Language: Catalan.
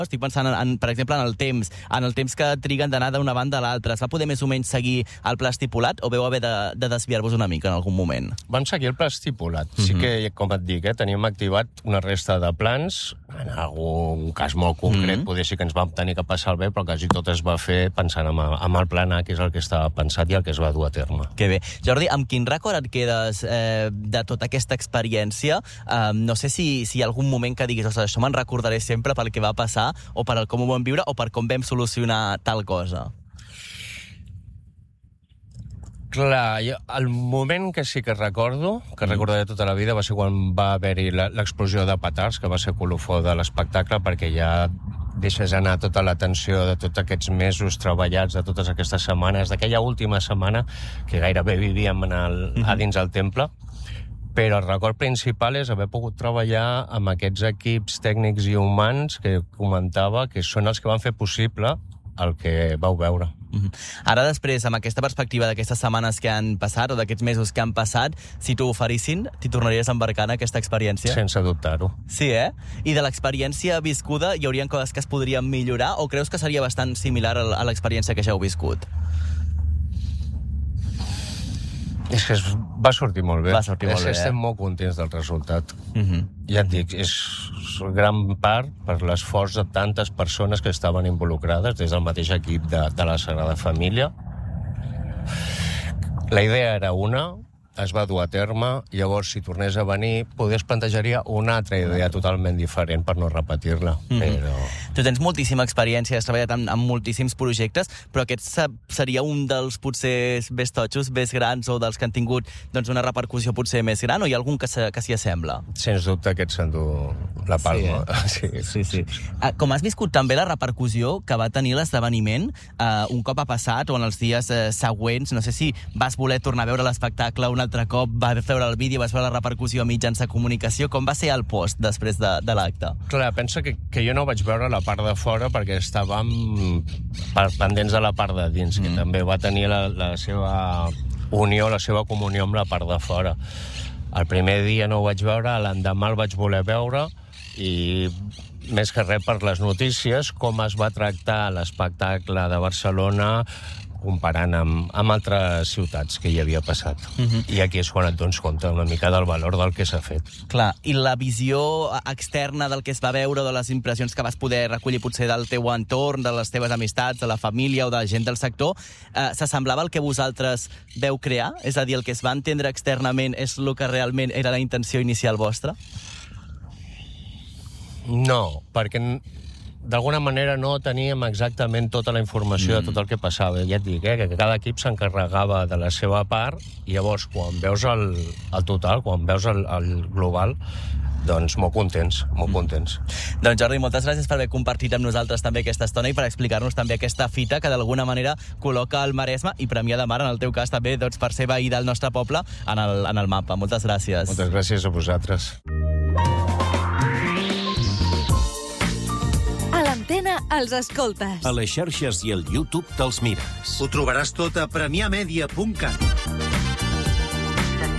Estic pensant, per exemple, en el temps que triguen d'anar d'una banda a l'altra. Es va poder més o menys seguir el pla estipulat o veu haver de desviar-vos una mica en algun moment? Vam seguir el pla estipulat. Sí que, com et dic, teníem activat una resta de plans. En algun cas molt concret, poder ser que ens vam tenir que passar el bé, però quasi tot es va fer pensant en el plan A, que és el que estava pensat i el que es va dur a terme. Que bé. Jordi, amb quin record et quedes de tota aquesta experiència? No sé si hi ha algun moment que diguis, ostres, això me'n recordaré sempre pel que va passar, o per com ho vam viure, o per com vam solucionar tal cosa. Clar, el moment que sí que recordo, que recordaré tota la vida, va ser quan va haver-hi l'explosió de petards, que va ser colofó de l'espectacle, perquè ja deixes anar tota l'atenció de tots aquests mesos treballats, de totes aquestes setmanes, d'aquella última setmana que gairebé vivíem a dins el temple. Però el record principal és haver pogut treballar amb aquests equips tècnics i humans que comentava, que són els que van fer possible el que vau veure. Ara, després, amb aquesta perspectiva d'aquestes setmanes que han passat, o d'aquests mesos que han passat, si t'ho oferissin, t'hi tornaries a embarcar en aquesta experiència? Sense dubtar-ho. Sí, I de l'experiència viscuda, hi haurien coses que es podrien millorar, o creus que seria bastant similar a l'experiència que ja heu viscut? És que va sortir molt bé. Va sortir molt bé, Estem molt contents del resultat. Ja et dic, és gran part per l'esforç de tantes persones que estaven involucrades, des del mateix equip de la Sagrada Família. La idea era una, es va dur a terme, llavors, si tornés a venir, potser es plantejaria una altra idea totalment diferent per no repetir-la. Però... Tu tens moltíssima experiència, has treballat en moltíssims projectes, però aquest seria un dels potser més totxos, més grans, o dels que han tingut una repercussió potser més gran, o hi ha algun que s'hi assembla? Sens dubte aquest s'endú la palma. Sí. Com has viscut també la repercussió que va tenir l'esdeveniment un cop ha passat, o en els dies següents? No sé si vas voler tornar a veure l'espectacle un altre cop, vas veure el vídeo, vas veure la repercussió a mitjans de comunicació. Com va ser el post després de l'acte? Clar, pensa que jo no vaig veure la part de fora perquè estàvem pendents de la part de dins, que també va tenir la seva unió, la seva comunió amb la part de fora. El primer dia no ho vaig veure, l'endemà el vaig voler veure, i més que res per les notícies, com es va tractar l'espectacle de Barcelona comparant amb altres ciutats que hi havia passat. I aquí és quan et dones compte una mica del valor del que s'ha fet. Clar, i la visió externa del que es va veure, de les impressions que vas poder recollir potser del teu entorn, de les teves amistats, de la família o de la gent del sector, s'assemblava al que vosaltres veu crear? És a dir, el que es va entendre externament és el que realment era la intenció inicial vostra? No, perquè d'alguna manera no teníem exactament tota la informació de tot el que passava. Ja et dic, que cada equip s'encarregava de la seva part, i llavors quan veus el total, quan veus el global, doncs molt contents, molt contents. Doncs Jordi, moltes gràcies per haver compartit amb nosaltres també aquesta estona i per explicar-nos també aquesta fita que d'alguna manera col·loca el Maresme i Premià de Mar, en el teu cas també, per ser veí del nostre poble, en el mapa. Moltes gràcies. Moltes gràcies a vosaltres. A l'Antena els escoltes. A les xarxes i al YouTube te'ls mires. Ho trobaràs tot a premiamedia.cat.